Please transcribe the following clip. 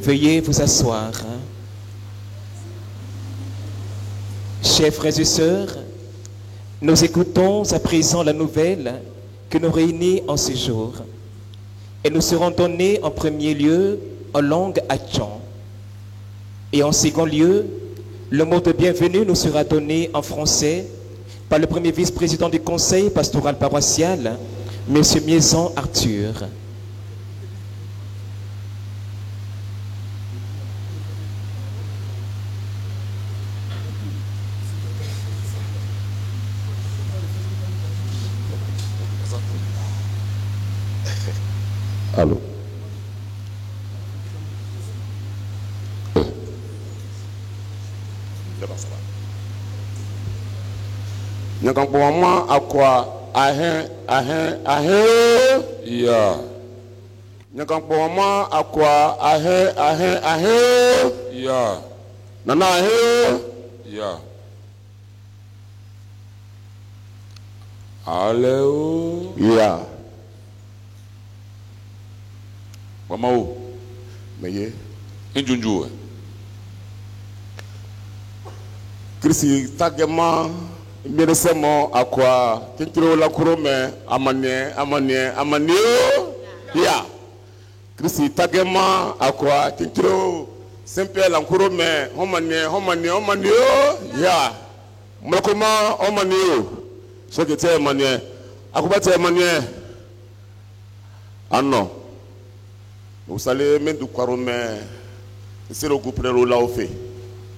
Veuillez vous asseoir. Chers frères et sœurs, nous écoutons à présent la nouvelle que nous réunit en ce jour. Et nous serons donnés en premier lieu en langue Hatchon. Et en second lieu, le mot de bienvenue nous sera donné en français par le premier vice-président du conseil pastoral paroissial, M. Miezon Arthur. Allô. Nyakangpoma akwa ahen ya. Nyakangpoma akwa ahen ya. Nana ahen ya. Aleo ya. Mamao. Meye. Injunju. Krisi tagema meresemo akwa tintiro la kurome amane ya. Krisi tagema akwa tintiro simple la kurome homane ya. Mlokoma homane sokete mane akubate mane ano. Vous allez mettre du quaromé, c'est le groupe de l'Olaofé.